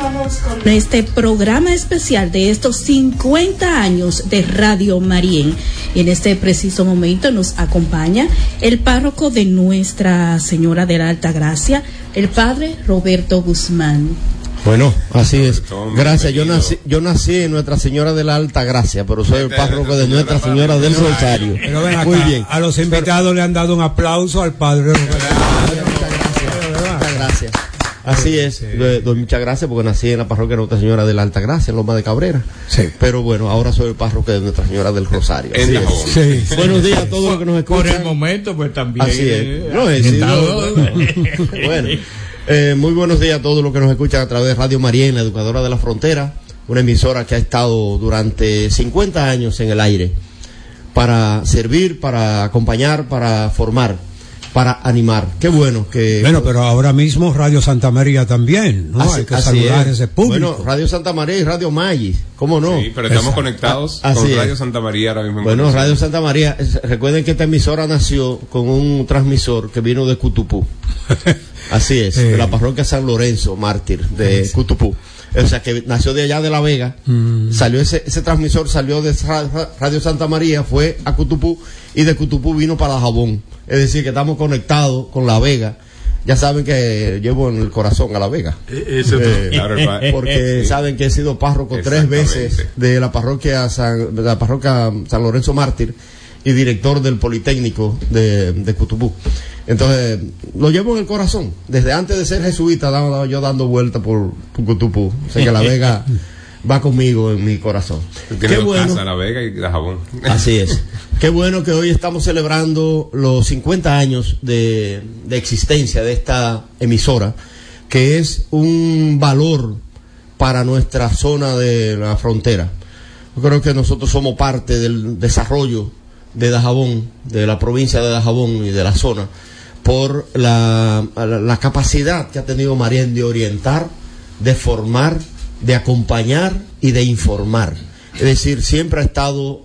continuamos con este programa especial de estos 50 años de Radio Marién. Y en este preciso momento nos acompaña el párroco de Nuestra Señora de la Alta Gracia, el padre Roberto Guzmán. Bueno, así es. Gracias. Yo nací en Nuestra Señora de la Alta Gracia, pero soy el párroco de Nuestra Señora del Rosario. Pero ven acá, muy bien. A los invitados le han dado un aplauso al padre Roberto. Muchas gracias. Así es, doy muchas gracias porque nací en la parroquia de Nuestra Señora de la Alta Gracia, en Loma de Cabrera. Sí. Pero bueno, ahora soy el párroco de Nuestra Señora del Rosario. Sí. Buenos días a todos los que nos escuchan. Por el momento, pues también. Así es. Bueno, muy buenos días a todos los que nos escuchan a través de Radio Marién, la educadora de la frontera, una emisora que ha estado durante 50 años en el aire para servir, para acompañar, para formar, para animar. Qué bueno que... Bueno, pero ahora mismo Radio Santa María también, ¿no? Hay que saludar a ese público. Bueno, Radio Santa María y Radio Magis, ¿cómo no? Sí, pero estamos conectados con Radio Santa María ahora mismo. Bueno, Radio Santa María, recuerden que esta emisora nació con un transmisor que vino de Cutupú. Así es, de la parroquia San Lorenzo, mártir, de Cutupú. O sea, que nació de allá de La Vega, salió ese transmisor, salió de Radio Santa María, fue a Cutupú, y de Cutupú vino para Dajabón. Es decir, que estamos conectados con La Vega. Ya saben que llevo en el corazón a La Vega. Porque saben que he sido párroco 3 veces de la parroquia San Lorenzo Mártir y director del Politécnico de Cutupú. Entonces, lo llevo en el corazón. Desde antes de ser jesuita, yo dando vueltas por Cutupú. O sea que La Vega va conmigo en mi corazón. Qué bueno. Casa, La Vega y Dajabón. Así es. Qué bueno que hoy estamos celebrando los 50 años de existencia de esta emisora, que es un valor para nuestra zona de la frontera. Yo creo que nosotros somos parte del desarrollo de Dajabón, de la provincia de Dajabón y de la zona, por la capacidad que ha tenido Marién de orientar, de formar, de acompañar y de informar. Es decir, siempre ha estado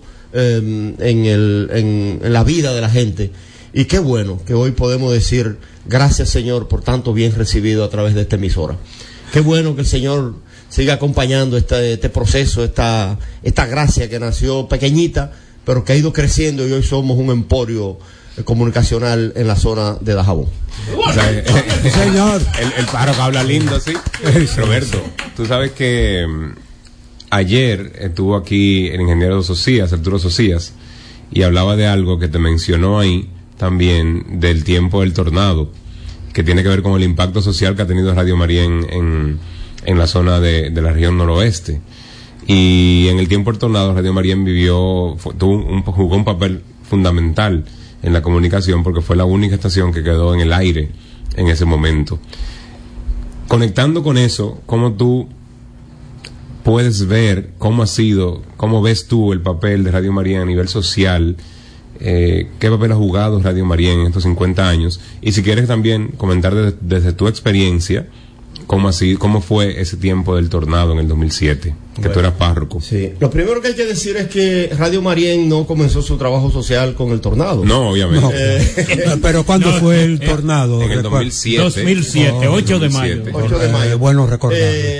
en la vida de la gente. Y qué bueno que hoy podemos decir gracias, Señor, por tanto bien recibido a través de esta emisora. Qué bueno que el Señor siga acompañando este proceso, esta gracia que nació pequeñita, pero que ha ido creciendo, y hoy somos un emporio comunicacional en la zona de Dajabón. Señor, el párroco habla lindo, ¿sí? Roberto, tú sabes que ayer estuvo aquí el ingeniero Socias, Arturo Socias, y hablaba de algo que te mencionó ahí también, del tiempo del tornado, que tiene que ver con el impacto social que ha tenido Radio Marién en la zona de la región noroeste. Y en el tiempo del tornado, Radio Marién jugó un papel fundamental en la comunicación, porque fue la única estación que quedó en el aire en ese momento. Conectando con eso, ¿cómo tú puedes ver cómo ves tú el papel de Radio Marién a nivel social? ¿Qué papel ha jugado Radio Marién en estos 50 años? Y si quieres también comentar desde tu experiencia, ¿cómo fue ese tiempo del tornado en el 2007? Que tú eras párroco. Sí. Lo primero que hay que decir es que Radio Marién no comenzó su trabajo social con el tornado. No, obviamente. No. Pero ¿cuándo fue el tornado? En el 2007. 2007, 8 de mayo. 8 de mayo. Bueno recordar.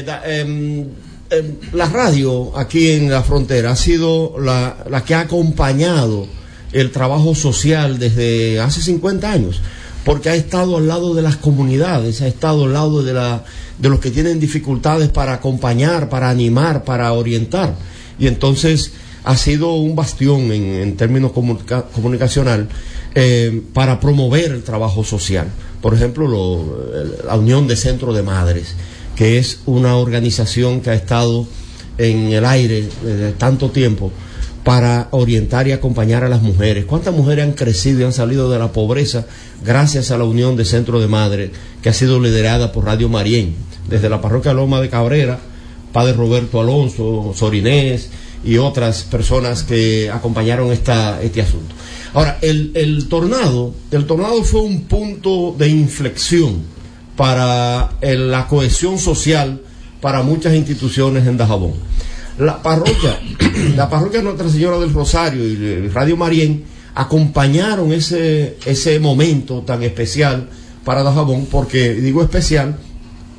La radio aquí en la frontera ha sido la que ha acompañado el trabajo social desde hace 50 años. Porque ha estado al lado de las comunidades, ha estado al lado de los que tienen dificultades para acompañar, para animar, para orientar. Y entonces ha sido un bastión en términos comunicacional para promover el trabajo social. Por ejemplo, la Unión de Centro de Madres, que es una organización que ha estado en el aire desde tanto tiempo para orientar y acompañar a las mujeres. ¿Cuántas mujeres han crecido y han salido de la pobreza gracias a la Unión de Centro de Madres, que ha sido liderada por Radio Marién, desde la parroquia Loma de Cabrera, Padre Roberto Alonso, Sorinés y otras personas que acompañaron este asunto? Ahora, el tornado fue un punto de inflexión para la cohesión social para muchas instituciones en Dajabón. La parroquia Nuestra Señora del Rosario y Radio Marién acompañaron ese momento tan especial para Dajabón, porque digo especial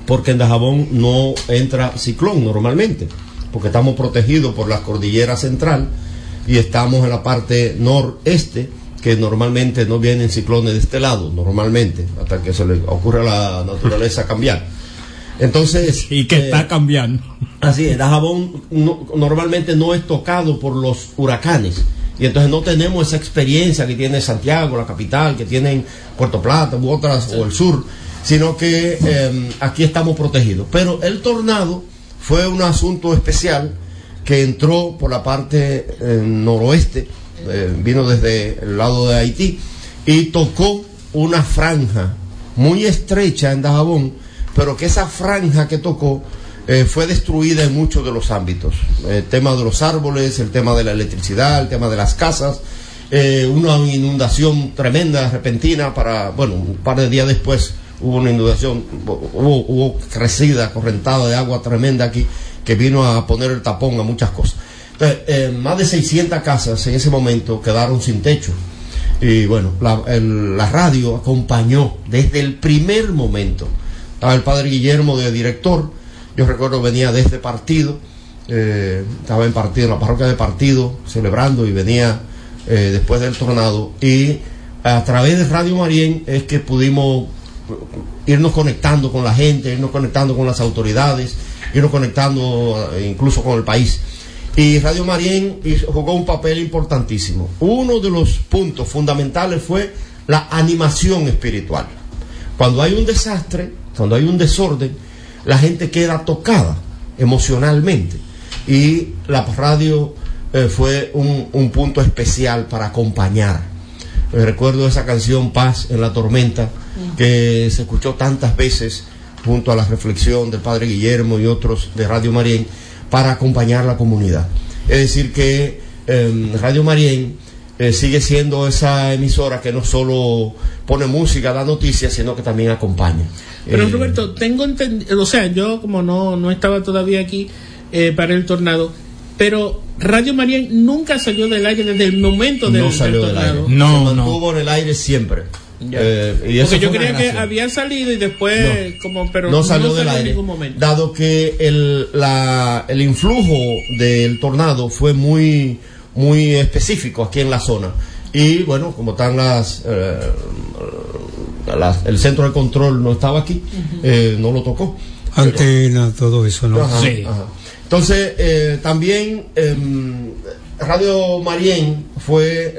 porque en Dajabón no entra ciclón normalmente, porque estamos protegidos por la cordillera central y estamos en la parte noreste, que normalmente no vienen ciclones de este lado, normalmente, hasta que se le ocurre a la naturaleza cambiar. Entonces, y que está cambiando. Así es, Dajabón normalmente no es tocado por los huracanes, y entonces no tenemos esa experiencia que tiene Santiago, la capital, que tienen Puerto Plata u otras, o el sur, sino que aquí estamos protegidos. Pero el tornado fue un asunto especial que entró por la parte noroeste, vino desde el lado de Haití y tocó una franja muy estrecha en Dajabón, pero que esa franja que tocó fue destruida en muchos de los ámbitos. El tema de los árboles, el tema de la electricidad, el tema de las casas, una inundación tremenda, repentina, un par de días después hubo una inundación, hubo crecida, correntada de agua tremenda aquí, que vino a poner el tapón a muchas cosas. Entonces, más de 600 casas en ese momento quedaron sin techo. Y bueno, la radio acompañó desde el primer momento. Estaba el padre Guillermo de director, yo recuerdo venía desde Partido, estaba en Partido, en la parroquia de Partido, celebrando, y venía después del tornado, y a través de Radio Marién es que pudimos irnos conectando con la gente, irnos conectando con las autoridades, irnos conectando incluso con el país. Y Radio Marién jugó un papel importantísimo. Uno de los puntos fundamentales fue la animación espiritual. Cuando hay un desastre, cuando hay un desorden, la gente queda tocada emocionalmente, y la radio fue un punto especial para acompañar. Recuerdo esa canción Paz en la Tormenta, que se escuchó tantas veces junto a la reflexión del padre Guillermo y otros de Radio Marién, para acompañar a la comunidad. Es decir que Radio Marién sigue siendo esa emisora que no solo pone música, da noticias, sino que también acompaña. Pero Roberto, tengo entendido, o sea, yo como no estaba todavía aquí para el tornado, pero Radio Marién nunca salió del aire desde el momento del tornado. Se mantuvo en el aire siempre. Y porque yo creía que había salido y después pero no salió del aire en ningún momento, dado que el influjo del tornado fue muy muy específico aquí en la zona, y bueno, como están el centro de control no estaba aquí, no lo tocó, antena, todo eso, ¿no? Ajá, sí. Ajá. Entonces también Radio Marién fue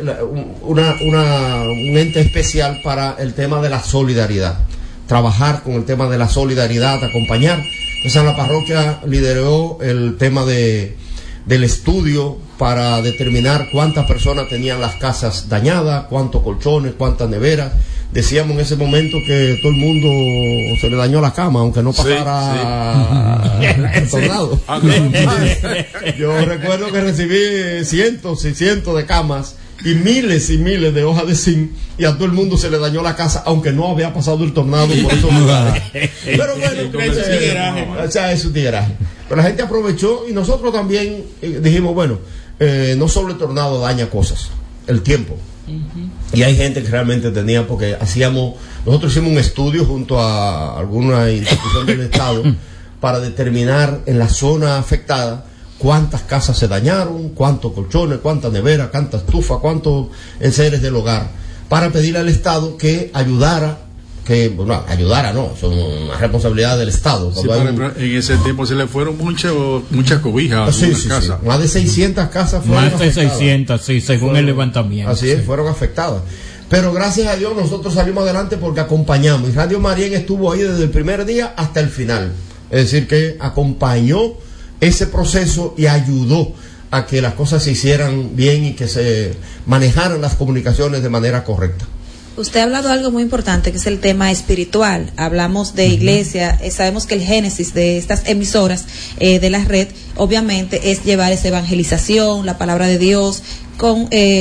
un ente especial para el tema de la solidaridad, trabajar con el tema de la solidaridad, acompañar. Entonces en la parroquia lideró el tema del estudio para determinar cuántas personas tenían las casas dañadas, cuántos colchones, cuántas neveras. Decíamos en ese momento que todo el mundo se le dañó la cama, aunque no pasara el tornado. Yo recuerdo que recibí cientos y cientos de camas y miles de hojas de zinc, y a todo el mundo se le dañó la casa, aunque no había pasado el tornado por esos lugares. Pero bueno, es su tigueraje. Pero la gente aprovechó, y nosotros también dijimos, bueno, no solo el tornado daña cosas, el tiempo. Y hay gente que realmente tenía, porque nosotros hicimos un estudio junto a alguna institución del Estado para determinar en la zona afectada cuántas casas se dañaron, cuántos colchones, cuántas neveras, cuántas estufas, cuántos enseres del hogar, para pedirle al Estado que ayudara, no, son una responsabilidad del Estado. Sí, en ese tiempo se le fueron muchas cobijas a las casas. Sí. Más de 600 casas fueron afectadas. Más de 600, sí, según el levantamiento. Así es, fueron afectadas. Pero gracias a Dios nosotros salimos adelante porque acompañamos. Y Radio Marién estuvo ahí desde el primer día hasta el final. Es decir, que acompañó ese proceso y ayudó a que las cosas se hicieran bien y que se manejaran las comunicaciones de manera correcta. Usted ha hablado de algo muy importante, que es el tema espiritual. Hablamos de iglesia, sabemos que el génesis de estas emisoras de la red, obviamente, es llevar esa evangelización, la palabra de Dios, con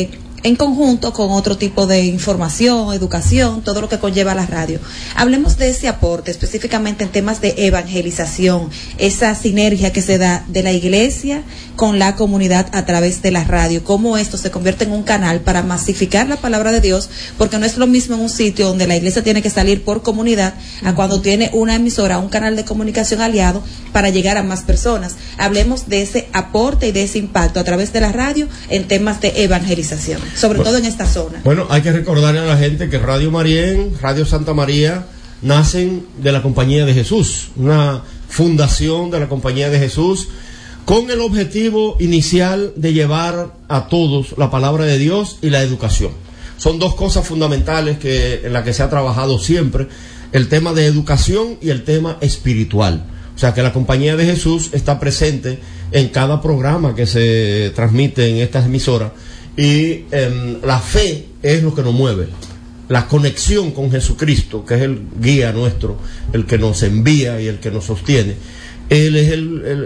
en conjunto con otro tipo de información, educación, todo lo que conlleva la radio. Hablemos de ese aporte, específicamente en temas de evangelización, esa sinergia que se da de la iglesia con la comunidad a través de la radio, cómo esto se convierte en un canal para masificar la palabra de Dios, porque no es lo mismo en un sitio donde la iglesia tiene que salir por comunidad a cuando tiene una emisora, un canal de comunicación aliado para llegar a más personas. Hablemos de ese aporte y de ese impacto a través de la radio en temas de evangelización, sobre todo en esta zona. Bueno, hay que recordarle a la gente que Radio Marién, Radio Santa María, nacen de la Compañía de Jesús, una fundación de la Compañía de Jesús, con el objetivo inicial de llevar a todos la palabra de Dios y la educación. Son dos cosas fundamentales en las que se ha trabajado siempre, el tema de educación y el tema espiritual. O sea que la Compañía de Jesús está presente en cada programa que se transmite en estas emisoras, y la fe es lo que nos mueve, la conexión con Jesucristo, que es el guía nuestro, el que nos envía y el que nos sostiene. Él es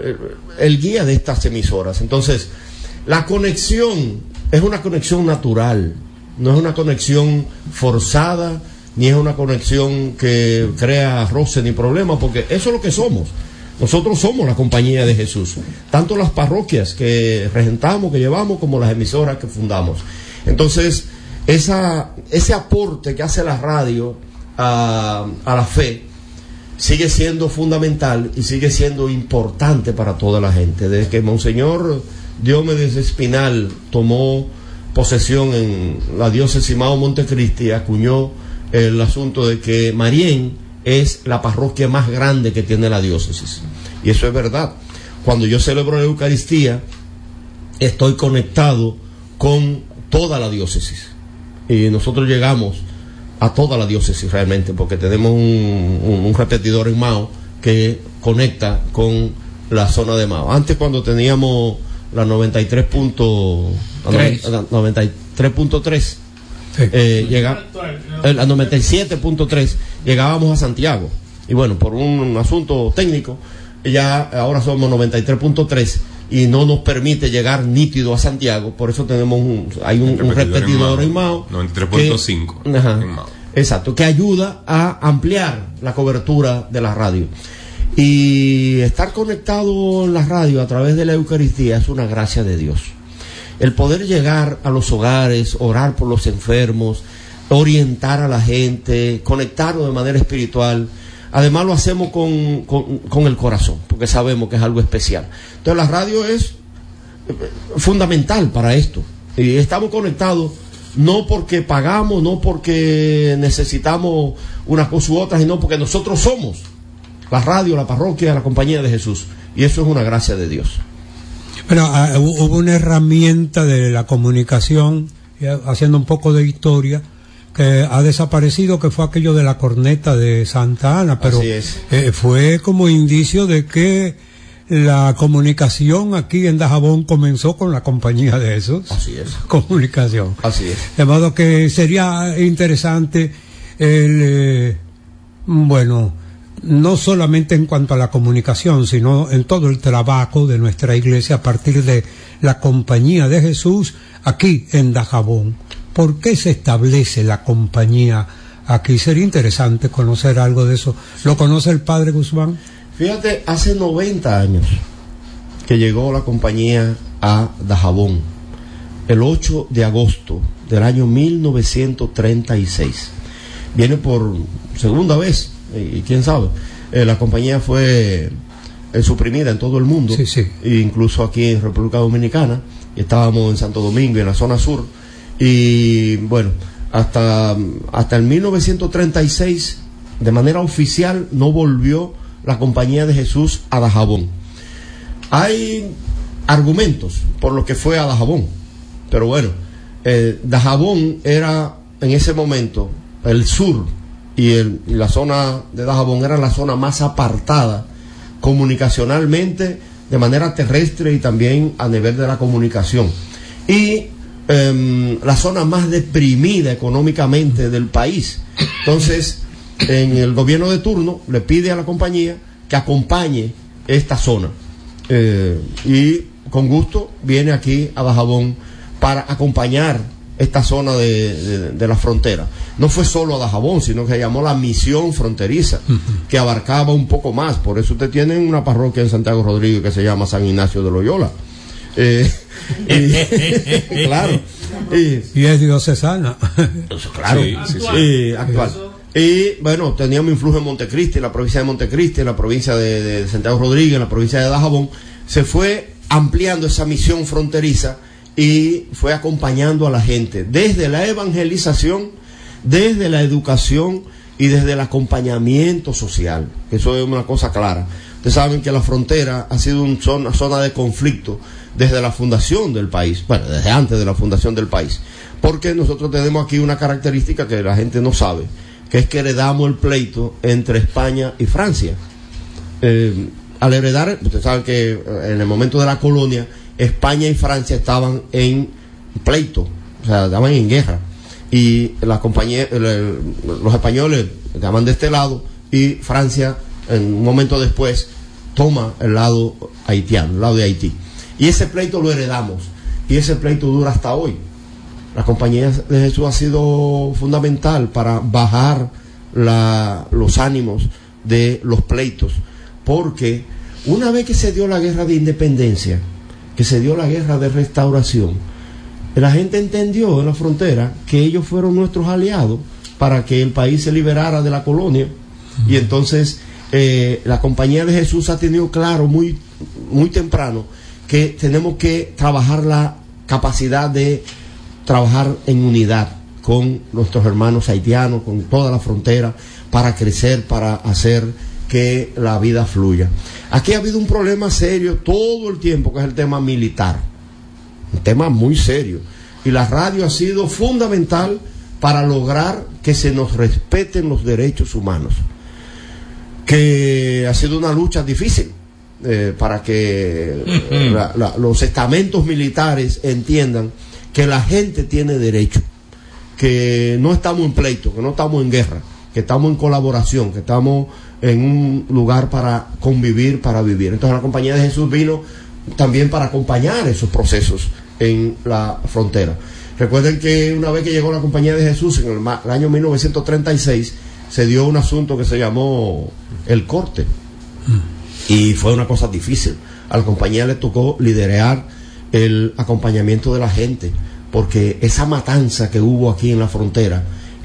el guía de estas emisoras. Entonces, la conexión es una conexión natural, no es una conexión forzada, ni es una conexión que crea roce ni problema, porque eso es lo que somos. Nosotros somos la Compañía de Jesús, tanto las parroquias que regentamos, que llevamos, como las emisoras que fundamos. Entonces, ese aporte que hace la radio a la fe sigue siendo fundamental y sigue siendo importante para toda la gente. Desde que Monseñor Diomedes Espinal tomó posesión en la diócesis Mao Montecristi, acuñó el asunto de que Marién es la parroquia más grande que tiene la diócesis. Y eso es verdad. Cuando yo celebro la Eucaristía, estoy conectado con toda la diócesis. Y nosotros llegamos a toda la diócesis realmente, porque tenemos un repetidor en Mao que conecta con la zona de Mao. Antes, cuando teníamos la 93.3, la 97.3, llegábamos a Santiago. Y bueno, por un asunto técnico, ya ahora somos 93.3 y no nos permite llegar nítido a Santiago. Por eso tenemos un repetidor en Mao 93.5 en Mao. Exacto, que ayuda a ampliar la cobertura de la radio. Y estar conectado en la radio a través de la Eucaristía es una gracia de Dios. El poder llegar a los hogares, orar por los enfermos, orientar a la gente, conectarnos de manera espiritual. Además lo hacemos con el corazón, porque sabemos que es algo especial. Entonces la radio es fundamental para esto. Y estamos conectados no porque pagamos, no porque necesitamos una cosa u otra, sino porque nosotros somos la radio, la parroquia, la Compañía de Jesús. Y eso es una gracia de Dios. Bueno, hubo una herramienta de la comunicación, haciendo un poco de historia, que ha desaparecido, que fue aquello de la corneta de Santa Ana, pero fue como indicio de que la comunicación aquí en Dajabón comenzó con la Compañía de Jesús. Así es. Comunicación. Así es. De modo que sería interesante no solamente en cuanto a la comunicación, sino en todo el trabajo de nuestra iglesia a partir de la Compañía de Jesús aquí en Dajabón. ¿Por qué se establece la compañía aquí? Sería interesante conocer algo de eso. ¿Lo conoce el padre Guzmán? Fíjate, hace 90 años que llegó la compañía a Dajabón, el 8 de agosto del año 1936. Viene por segunda vez, y quién sabe, la compañía fue suprimida en todo el mundo, sí. Incluso aquí en República Dominicana. Estábamos en Santo Domingo, en la zona sur, y bueno, hasta el 1936, de manera oficial, no volvió la Compañía de Jesús a Dajabón. Hay argumentos por lo que fue a Dajabón, pero bueno, Dajabón era en ese momento el sur y la zona de Dajabón era la zona más apartada comunicacionalmente, de manera terrestre y también a nivel de la comunicación, y la zona más deprimida económicamente del país. Entonces, en el gobierno de turno le pide a la compañía que acompañe esta zona, y con gusto viene aquí a Dajabón para acompañar esta zona de la frontera. No fue solo a Dajabón, sino que se llamó la misión fronteriza, que abarcaba un poco más. Por eso usted tiene una parroquia en Santiago Rodríguez que se llama San Ignacio de Loyola. Claro. Y es diocesana. Claro, sí. Actual. Y bueno, teníamos influjo en Montecristi, en la provincia de Montecristi, en la provincia de Santiago Rodríguez, en la provincia de Dajabón. Se fue ampliando esa misión fronteriza y fue acompañando a la gente desde la evangelización, desde la educación y desde el acompañamiento social. Eso es una cosa clara. Ustedes saben que la frontera ha sido una zona de conflicto desde la fundación del país, bueno, desde antes de la fundación del país, porque nosotros tenemos aquí una característica que la gente no sabe, que es que heredamos el pleito entre España y Francia. Al heredar, ustedes saben que en el momento de la colonia, España y Francia estaban en pleito, o sea, estaban en guerra, y la compañía, los españoles estaban de este lado y Francia en un momento después toma el lado haitiano, el lado de Haití, y ese pleito lo heredamos y ese pleito dura hasta hoy. La Compañía de Jesús ha sido fundamental para bajar los ánimos de los pleitos, porque una vez que se dio la guerra de independencia, que se dio la guerra de restauración, la gente entendió en la frontera que ellos fueron nuestros aliados para que el país se liberara de la colonia. Y entonces la Compañía de Jesús ha tenido claro muy, muy temprano que tenemos que trabajar la capacidad de trabajar en unidad con nuestros hermanos haitianos, con toda la frontera, para crecer, para hacer que la vida fluya. Aquí ha habido un problema serio todo el tiempo, que es el tema militar, un tema muy serio, y la radio ha sido fundamental para lograr que se nos respeten los derechos humanos, que ha sido una lucha difícil para que los estamentos militares entiendan que la gente tiene derecho, que no estamos en pleito, que no estamos en guerra, que estamos en colaboración, que estamos en un lugar para convivir, para vivir. Entonces la Compañía de Jesús vino también para acompañar esos procesos en la frontera. Recuerden que una vez que llegó la Compañía de Jesús, en el año 1936, se dio un asunto que se llamó el corte, y fue una cosa difícil. A la compañía le tocó liderar el acompañamiento de la gente, porque esa matanza que hubo aquí en la frontera,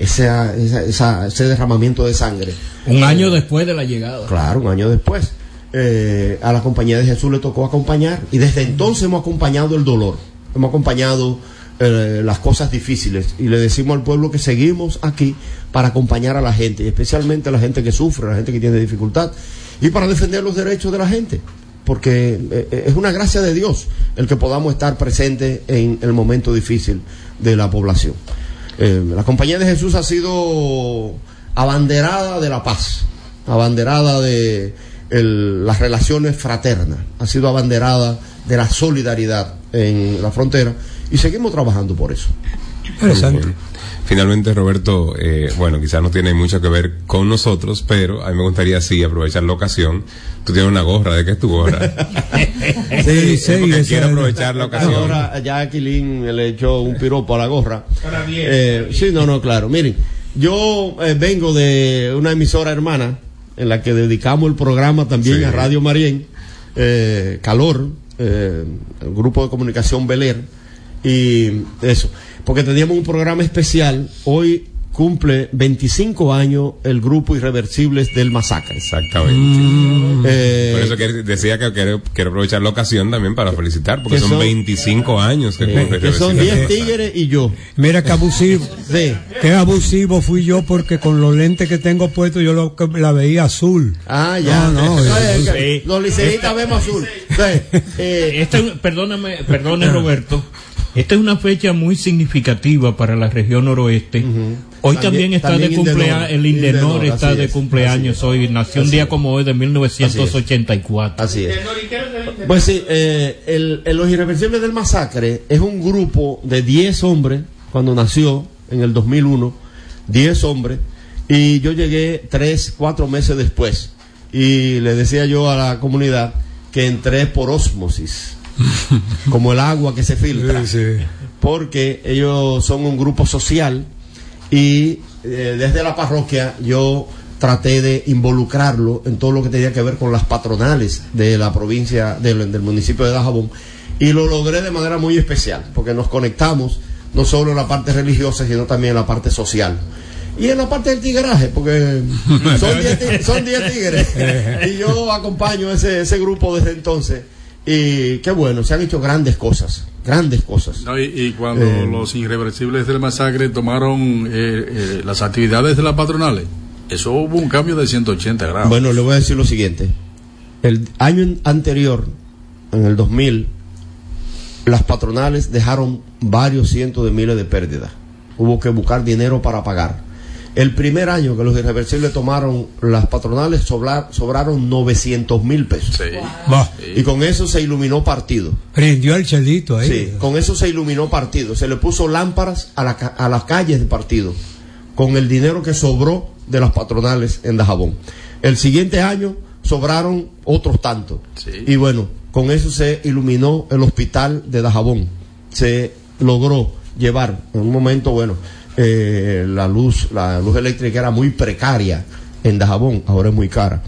ese derramamiento de sangre, un año después de la llegada. Claro, un año después. A la Compañía de Jesús le tocó acompañar, y desde entonces hemos acompañado el dolor, hemos acompañado las cosas difíciles, y le decimos al pueblo que seguimos aquí para acompañar a la gente, y especialmente a la gente que sufre, a la gente que tiene dificultad, y para defender los derechos de la gente, porque es una gracia de Dios el que podamos estar presentes en el momento difícil de la población. La Compañía de Jesús ha sido abanderada de la paz, abanderada de las relaciones fraternas, ha sido abanderada de la solidaridad en la frontera, y seguimos trabajando por eso. Interesante. Finalmente, Roberto, bueno, quizás no tiene mucho que ver con nosotros, pero a mí me gustaría sí aprovechar la ocasión. Tú tienes una gorra, ¿de qué es tu gorra? Sí, quiero aprovechar la ocasión. Ahora ya Aquilín le echó un piropo a la gorra. Sí, claro. Miren, yo vengo de una emisora hermana en la que dedicamos el programa también a Radio Marién, Calor, el grupo de comunicación Beler, y eso, porque teníamos un programa especial. Hoy cumple 25 años el grupo Irreversibles del Masacre. Exactamente. Por eso decía que quiero aprovechar la ocasión también para felicitar, porque son 25 años que cumple que son 10 tigres y yo. Mira qué abusivo. Sí. Qué abusivo fui yo, porque con los lentes que tengo puestos yo la veía azul. Ah, ya. Sí. Los liceístas vemos azul. Perdone Roberto. Esta es una fecha muy significativa para la región noroeste. Hoy también está de cumpleaños, el Indenor está de cumpleaños hoy, nació un día como hoy de 1984. Así es. Pues sí, los Irreversibles del Masacre es un grupo de 10 hombres, cuando nació en el 2001, 10 hombres, y yo llegué 3-4 meses después, y le decía yo a la comunidad que entré por ósmosis como el agua que se filtra, sí. Porque ellos son un grupo social y desde la parroquia yo traté de involucrarlo en todo lo que tenía que ver con las patronales de la provincia, del municipio de Dajabón, y lo logré de manera muy especial, porque nos conectamos no solo en la parte religiosa, sino también en la parte social. Y en la parte del tigueraje, porque son 10 tigres, y yo acompaño ese grupo desde entonces, y qué bueno, se han hecho grandes cosas. No, y cuando los irreversibles del masacre tomaron las actividades de las patronales, eso hubo un cambio de 180 grados. Bueno, le voy a decir lo siguiente. El año anterior, en el 2000, las patronales dejaron varios cientos de miles de pérdidas. Hubo que buscar dinero para pagar. El primer año que los irreversibles tomaron las patronales, sobraron 900,000 pesos. Sí. Wow. Y con eso se iluminó partido. Prendió el chelito ahí. Sí, con eso se iluminó partido. Se le puso lámparas a las calles de partido, con el dinero que sobró de las patronales en Dajabón. El siguiente año sobraron otros tantos. Sí. Y bueno, con eso se iluminó el hospital de Dajabón. Se logró llevar en un momento, bueno, la luz eléctrica era muy precaria en Dajabón, ahora es muy cara.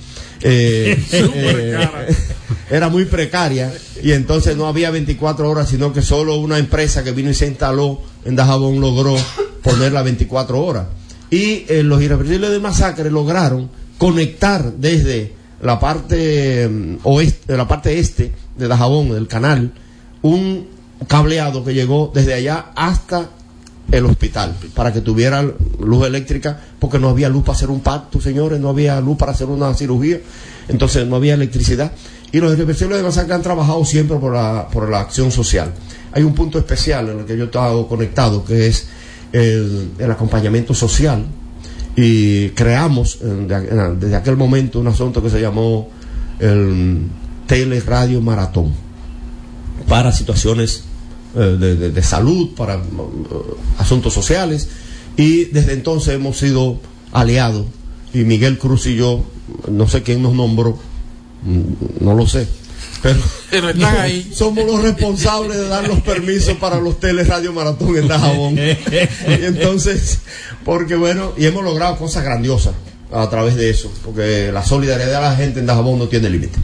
Era muy precaria, y entonces no había 24 horas, sino que solo una empresa que vino y se instaló en Dajabón logró ponerla 24 horas. Y los irreversibles de masacre lograron conectar desde la parte oeste, la parte este de Dajabón, del canal, un cableado que llegó desde allá hasta el hospital, para que tuviera luz eléctrica, porque no había luz para hacer un parto, señores, no había luz para hacer una cirugía, entonces no había electricidad. Y los irreversibles de masacre han trabajado siempre por la acción social. Hay un punto especial en el que yo he estado conectado, que es el acompañamiento social, y creamos desde aquel momento un asunto que se llamó el Teleradio Maratón, para situaciones de salud, para asuntos sociales, y desde entonces hemos sido aliados, y Miguel Cruz y yo, no sé quién nos nombró, no lo sé, pero están ahí. Somos los responsables de dar los permisos para los Teleradio Maratón en Dajabón. Y entonces, porque bueno, y hemos logrado cosas grandiosas a través de eso, porque la solidaridad de la gente en Dajabón no tiene límite.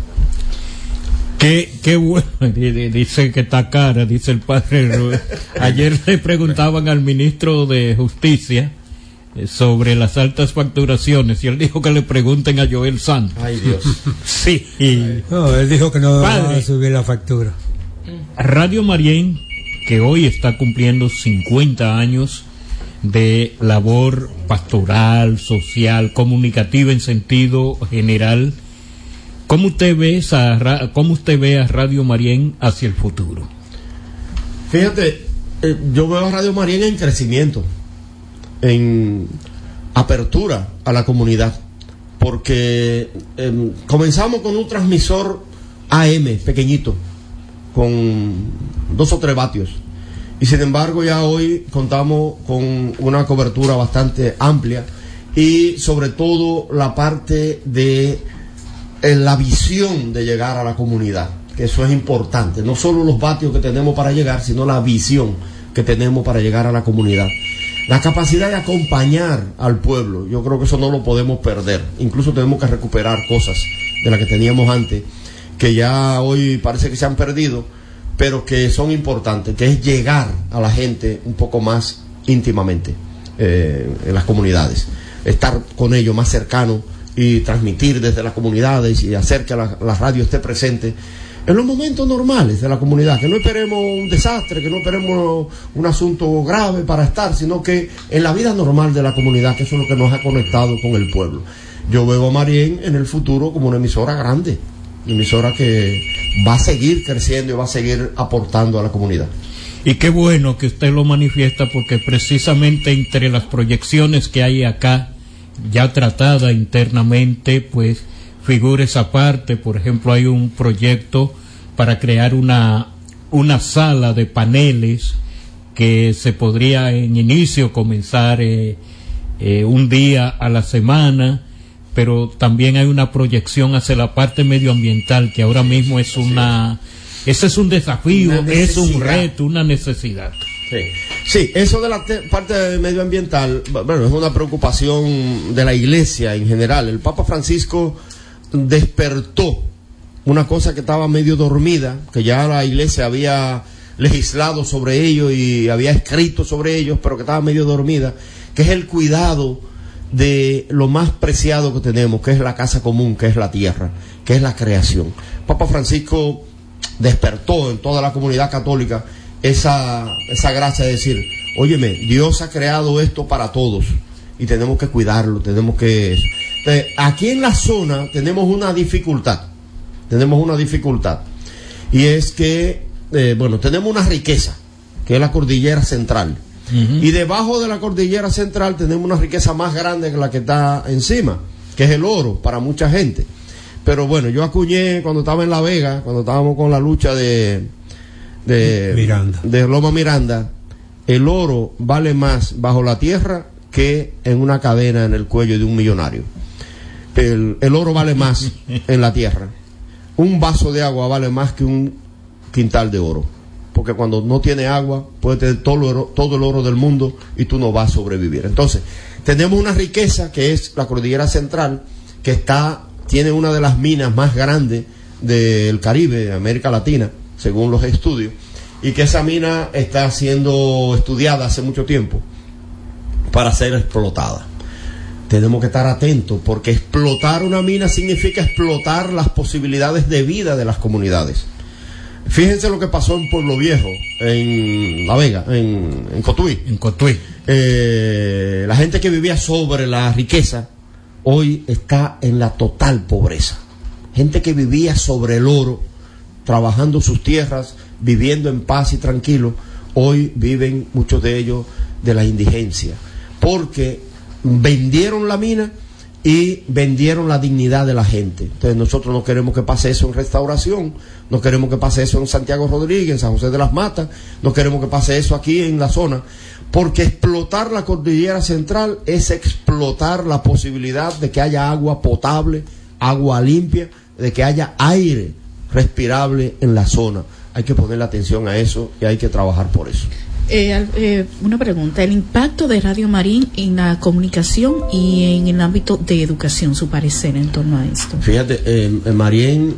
Qué bueno, dice que está cara, dice el padre. Ayer le preguntaban al ministro de Justicia sobre las altas facturaciones, y él dijo que le pregunten a Joel Santos. Ay, Dios. Sí. No, él dijo que no va a subir la factura. Radio Marién, que hoy está cumpliendo 50 años de labor pastoral, social, comunicativa en sentido general. ¿Cómo usted ve a Radio Marién hacia el futuro? Fíjate, yo veo a Radio Marién en crecimiento, en apertura a la comunidad, porque comenzamos con un transmisor AM pequeñito, con 2 o 3 vatios, y sin embargo ya hoy contamos con una cobertura bastante amplia, y sobre todo la parte de la visión de llegar a la comunidad, que eso es importante, no solo los vatios que tenemos para llegar, sino la visión que tenemos para llegar a la comunidad, la capacidad de acompañar al pueblo. Yo creo que eso no lo podemos perder, incluso tenemos que recuperar cosas de las que teníamos antes, que ya hoy parece que se han perdido, pero que son importantes, que es llegar a la gente un poco más íntimamente en las comunidades, estar con ellos más cercano, y transmitir desde las comunidades y hacer que la radio esté presente en los momentos normales de la comunidad, que no esperemos un desastre, que no esperemos un asunto grave para estar, sino que en la vida normal de la comunidad, que eso es lo que nos ha conectado con el pueblo. Yo veo a Marién en el futuro como una emisora grande, una emisora que va a seguir creciendo y va a seguir aportando a la comunidad. Y qué bueno que usted lo manifiesta, porque precisamente entre las proyecciones que hay acá ya tratada internamente, pues figura esa parte. Por ejemplo, hay un proyecto para crear una sala de paneles que se podría en inicio comenzar un día a la semana, pero también hay una proyección hacia la parte medioambiental, que ahora mismo es una Ese es un desafío, es un reto, una necesidad. Sí, eso de la parte medioambiental, bueno, es una preocupación de la Iglesia en general. El Papa Francisco despertó una cosa que estaba medio dormida, que ya la Iglesia había legislado sobre ello y había escrito sobre ellos, pero que estaba medio dormida, que es el cuidado de lo más preciado que tenemos, que es la casa común, que es la tierra, que es la creación. Papa Francisco despertó en toda la comunidad católica esa gracia de decir, óyeme, Dios ha creado esto para todos y tenemos que cuidarlo, tenemos que... Entonces, aquí en la zona tenemos una dificultad, y es que, tenemos una riqueza, que es la cordillera central, y debajo de la cordillera central tenemos una riqueza más grande que la que está encima, que es el oro para mucha gente. Pero bueno, yo acuñé cuando estaba en La Vega, cuando estábamos con la lucha de Loma Miranda, el oro vale más bajo la tierra que en una cadena en el cuello de un millonario. El oro vale más en la tierra. Un vaso de agua vale más que un quintal de oro, porque cuando no tiene agua puede tener todo el oro del mundo y tú no vas a sobrevivir. Entonces tenemos una riqueza que es la cordillera central, que tiene una de las minas más grandes del Caribe, de América Latina, según los estudios, y que esa mina está siendo estudiada hace mucho tiempo para ser explotada. Tenemos que estar atentos, porque explotar una mina significa explotar las posibilidades de vida de las comunidades. Fíjense lo que pasó en Pueblo Viejo, en La Vega, en Cotuí. La gente que vivía sobre la riqueza hoy está en la total pobreza. Gente que vivía sobre el oro, trabajando sus tierras, viviendo en paz y tranquilo, hoy viven muchos de ellos de la indigencia, porque vendieron la mina y vendieron la dignidad de la gente. Entonces nosotros no queremos que pase eso en Restauración, no queremos que pase eso en Santiago Rodríguez, en San José de las Matas, no queremos que pase eso aquí en la zona, porque explotar la cordillera central es explotar la posibilidad de que haya agua potable, agua limpia, de que haya aire respirable en la zona. Hay que ponerle atención a eso y hay que trabajar por eso. Una pregunta, el impacto de Radio Marín en la comunicación y en el ámbito de educación, su parecer en torno a esto. Fíjate, Marín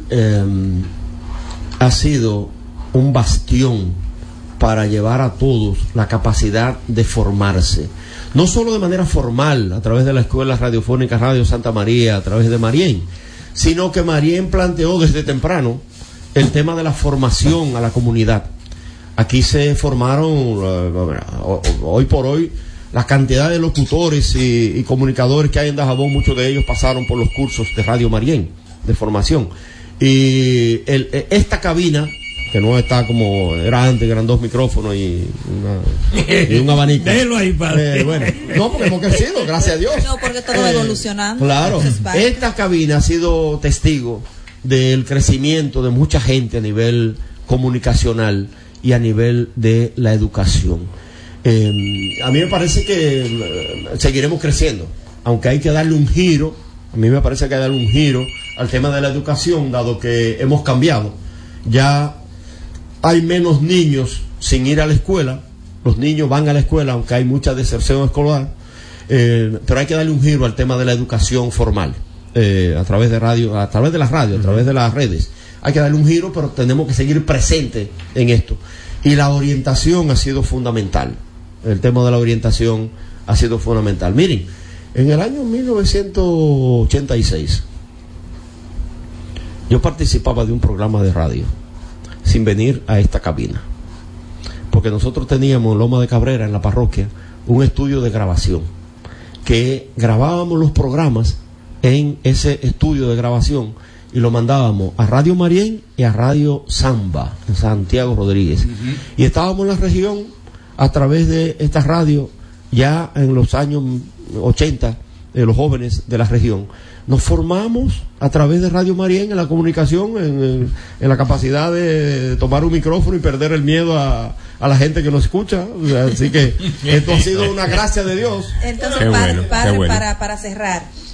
ha sido un bastión para llevar a todos la capacidad de formarse, no solo de manera formal a través de la Escuela Radiofónica Radio Santa María, a través de Marín, sino que Marín planteó desde temprano el tema de la formación a la comunidad. Aquí se formaron, hoy por hoy, la cantidad de locutores y comunicadores que hay en Dajabón, muchos de ellos pasaron por los cursos de Radio Marín, de formación. Y esta cabina, que no está como era antes, que eran 2 micrófonos y un abanico. Déjelo ahí, padre. No, porque hemos crecido, gracias a Dios. No, porque todo va evolucionando. Claro, esta cabina ha sido testigo del crecimiento de mucha gente a nivel comunicacional y a nivel de la educación. A mí me parece que seguiremos creciendo, aunque hay que darle un giro. A mí me parece que hay que darle un giro al tema de la educación, dado que hemos cambiado. Ya hay menos niños sin ir a la escuela. Los niños van a la escuela, aunque hay mucha deserción escolar, pero hay que darle un giro al tema de la educación formal, a través de radio, a través de la radio, a través de las redes. Hay que darle un giro, pero tenemos que seguir presentes en esto. Y la orientación ha sido fundamental. El tema de la orientación ha sido fundamental. Miren, en el año 1986, yo participaba de un programa de radio, sin venir a esta cabina, porque nosotros teníamos en Loma de Cabrera, en la parroquia, un estudio de grabación, que grabábamos los programas en ese estudio de grabación y lo mandábamos a Radio Marín y a Radio Samba en Santiago Rodríguez. Y estábamos en la región a través de esta radio, ya en los años 80, los jóvenes de la región nos formamos a través de Radio Marín en la comunicación, en la capacidad de tomar un micrófono y perder el miedo a la gente que nos escucha. Así que esto ha sido una gracia de Dios. Entonces, para cerrar,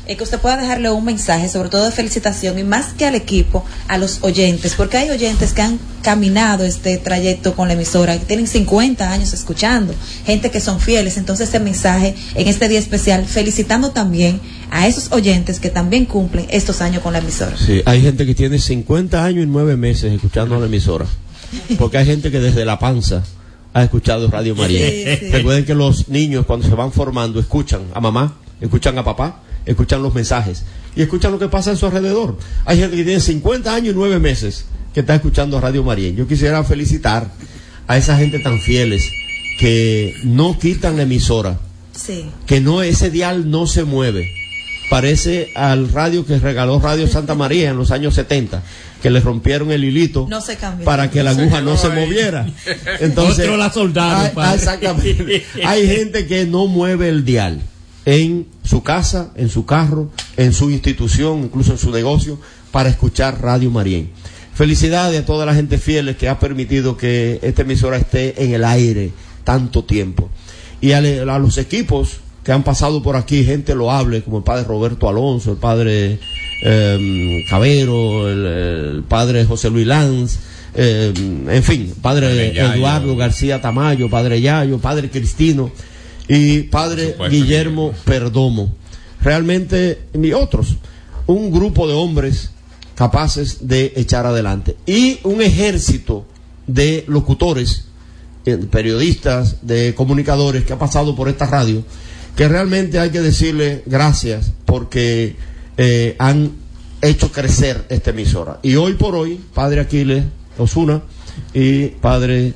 que usted pueda dejarle un mensaje, sobre todo de felicitación, y más que al equipo, a los oyentes, porque hay oyentes que han caminado este trayecto con la emisora, que tienen 50 años escuchando, gente que son fieles. Entonces, este mensaje en este día especial, felicitando también a esos oyentes que también cumplen estos años con la emisora. Sí, hay gente que tiene 50 años y 9 meses escuchando la emisora, porque hay gente que desde la panza ha escuchado Radio María. Sí. Recuerden que los niños, cuando se van formando, escuchan a mamá, escuchan a papá, escuchan los mensajes y escuchan lo que pasa en su alrededor. Hay gente que tiene 50 años y 9 meses que está escuchando Radio María. Yo quisiera felicitar a esa gente tan fieles que no quitan la emisora, que no, ese dial no se mueve. Parece al radio que regaló Radio Santa María en los años 70, que le rompieron el hilito para que la aguja no se moviera. Entonces, otro la soldaron. Exactamente. Hay gente que no mueve el dial en su casa, en su carro, en su institución, incluso en su negocio, para escuchar Radio María. Felicidades a toda la gente fiel que ha permitido que esta emisora esté en el aire tanto tiempo. Y a los equipos que han pasado por aquí, gente loable, como el padre Roberto Alonso, el padre Cabero, el padre José Luis Lanz, en fin, padre Eduardo García Tamayo, padre Yayo, padre Cristino y padre Guillermo Perdomo. Realmente, ni otros, un grupo de hombres capaces de echar adelante. Y un ejército de locutores, periodistas, de comunicadores que ha pasado por esta radio, que realmente hay que decirle gracias porque han hecho crecer esta emisora. Y hoy por hoy, padre Aquiles Osuna y padre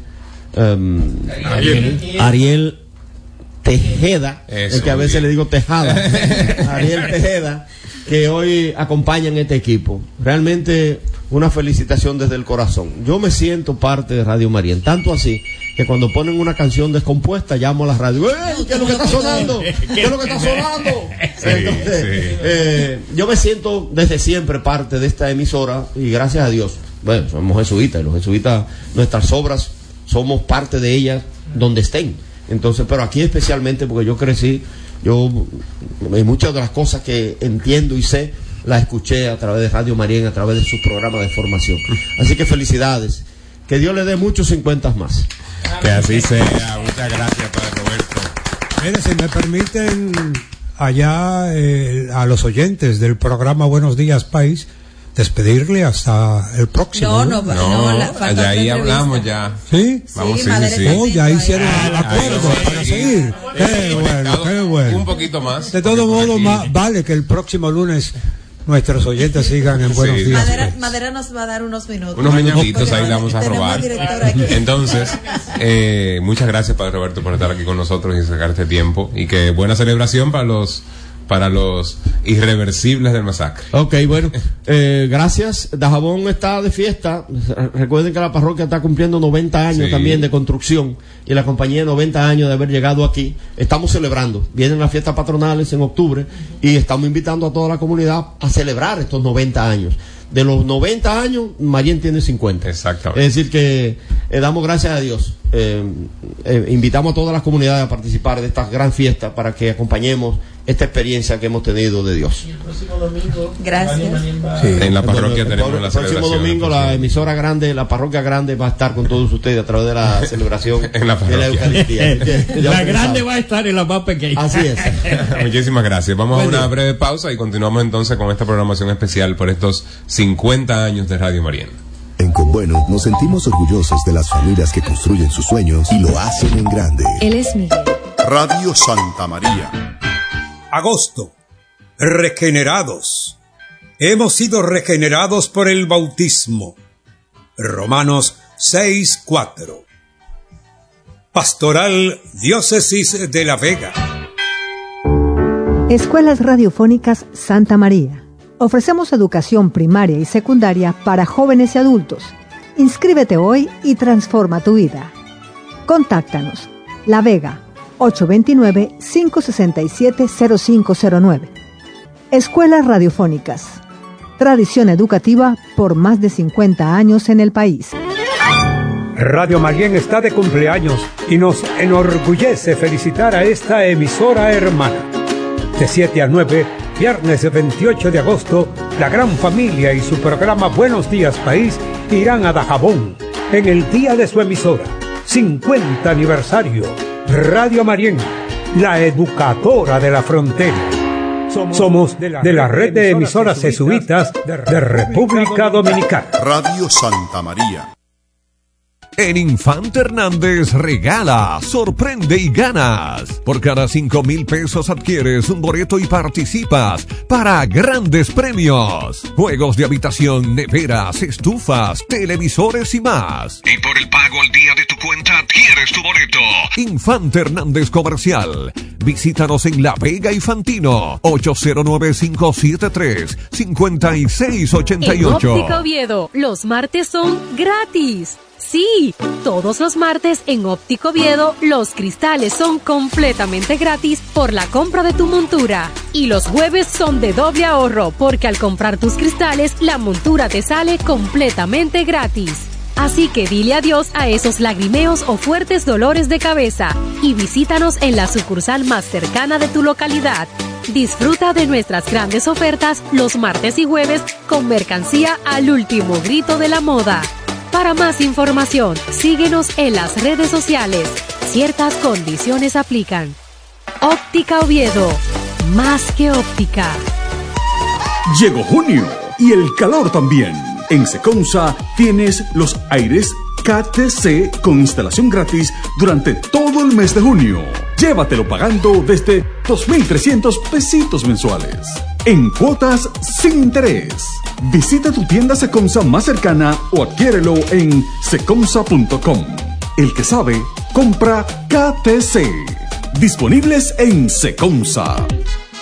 Ariel Tejeda, el que a veces le digo Tejada, Ariel Tejeda, que hoy acompañan este equipo. Realmente una felicitación desde el corazón. Yo me siento parte de Radio María, tanto así que cuando ponen una canción descompuesta llamo a la radio. ¿Qué es lo que está sonando? ¿Qué es lo que está sonando? Entonces, yo me siento desde siempre parte de esta emisora y gracias a Dios. Bueno, somos jesuitas y los jesuitas, nuestras obras, somos parte de ellas donde estén. Entonces, pero aquí especialmente porque yo crecí, muchas de las cosas que entiendo y sé, las escuché a través de Radio María, a través de sus programas de formación. Así que felicidades. Que Dios le dé muchos 50 más. Que así sea. Muchas gracias, padre Roberto. Mire, si me permiten, allá a los oyentes del programa Buenos Días País, despedirle hasta el próximo. No, allá ahí hablamos ya. ¿Sí? Vamos, sí. Oh, ya hicieron el acuerdo para seguir. Qué bueno. Un poquito más. De todo modo, vale que el próximo lunes nuestros oyentes sigan en Buenos Días. Madera nos va a dar unos minutos. Unos minutitos ahí le vamos a robar. Entonces, muchas gracias, padre Roberto, por estar aquí con nosotros y sacar este tiempo. Y que buena celebración para los irreversibles del masacre. Ok, bueno, gracias. Dajabón está de fiesta. Recuerden que la parroquia está cumpliendo 90 años también de construcción y la compañía 90 años de haber llegado aquí. Estamos celebrando. Vienen las fiestas patronales en octubre y estamos invitando a toda la comunidad a celebrar estos 90 años. De los 90 años, María tiene 50. Exactamente. Es decir que damos gracias a Dios. Invitamos a todas las comunidades a participar de esta gran fiesta para que acompañemos esta experiencia que hemos tenido de Dios. Y el próximo domingo, gracias. En la parroquia tenemos la celebración. El próximo domingo la emisora grande, la parroquia grande va a estar con todos ustedes a través de la celebración de la Eucaristía. La grande va a estar en la más pequeña. Así es. Muchísimas gracias. Vamos a una breve pausa y continuamos entonces con esta programación especial por estos 50 años de Radio María. En Conbueno nos sentimos orgullosos de las familias que construyen sus sueños y lo hacen en grande. Él es Miguel. Radio Santa María. Agosto. Regenerados. Hemos sido regenerados por el bautismo. Romanos 6:4. Pastoral Diócesis de La Vega. Escuelas Radiofónicas Santa María. Ofrecemos educación primaria y secundaria para jóvenes y adultos. Inscríbete hoy y transforma tu vida. Contáctanos. La Vega, 829-567-0509. Escuelas Radiofónicas. Tradición educativa por más de 50 años en el país. Radio María está de cumpleaños y nos enorgullece felicitar a esta emisora hermana. De 7 a 9, Viernes 28 de agosto, la gran familia y su programa Buenos Días País irán a Dajabón en el día de su emisora. 50 aniversario. Radio Marién, la educadora de la frontera. Somos de la red de emisoras jesuitas de República Dominicana. Radio Santa María. En Infante Hernández regala, sorprende y ganas. Por cada 5,000 pesos adquieres un boleto y participas para grandes premios. Juegos de habitación, neveras, estufas, televisores y más. Y por el pago al día de tu cuenta adquieres tu boleto. Infante Hernández Comercial. Visítanos en La Vega y Fantino. 809-573-5688. En Óptica Oviedo, los martes son gratis. Sí, todos los martes en Óptico Oviedo los cristales son completamente gratis por la compra de tu montura. Y los jueves son de doble ahorro porque al comprar tus cristales la montura te sale completamente gratis. Así que dile adiós a esos lagrimeos o fuertes dolores de cabeza y visítanos en la sucursal más cercana de tu localidad. Disfruta de nuestras grandes ofertas los martes y jueves con mercancía al último grito de la moda. Para más información, síguenos en las redes sociales. Ciertas condiciones aplican. Óptica Oviedo, más que óptica. Llegó junio y el calor también. En Seconsa tienes los aires KTC con instalación gratis durante todo el mes de junio. Llévatelo pagando desde 2,300 pesitos mensuales. En cuotas sin interés. Visita tu tienda Seconsa más cercana o adquiérelo en seconsa.com. El que sabe, compra KTC. Disponibles en Seconsa.